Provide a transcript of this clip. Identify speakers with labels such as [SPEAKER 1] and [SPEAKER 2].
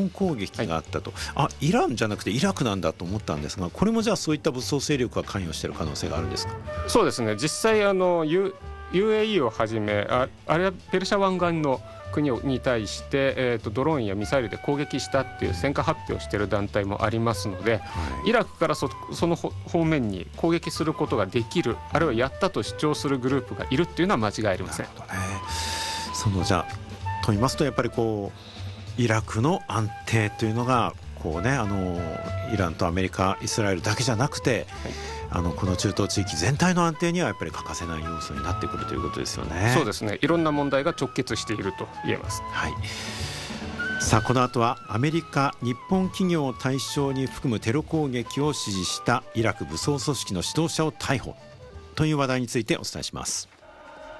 [SPEAKER 1] ン攻撃があったと、イランじゃなくてイラクなんだと思ったんですが、これもじゃあそういった武装勢力が関与している可能性があるんですか？
[SPEAKER 2] そうですね、実際UAE をはじめあれはペルシャ湾岸の国に対して、ドローンやミサイルで攻撃したっていう戦果発表している団体もありますので、イラクからその方面に攻撃することができる、あるいはやったと主張するグループがいるっていうのは間違いありません。
[SPEAKER 1] なるほどね。じゃあと言いますと、やっぱりイラクの安定というのがイランとアメリカ、イスラエルだけじゃなくて、この中東地域全体の安定にはやっぱり欠かせない要素になってくるということですよね。
[SPEAKER 2] そうですね、いろんな問題が直結していると言えます。
[SPEAKER 1] はい。さあこの後はアメリカ、日本企業を対象に含むテロ攻撃を指示したイラク武装組織の指導者を逮捕という話題についてお伝えします。